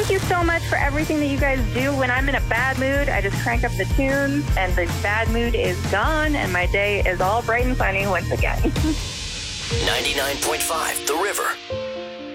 Thank you so much for everything that you guys do. When I'm in a bad mood, I just crank up the tunes, and the bad mood is gone, and my day is all bright and sunny once again. 99.5 The River.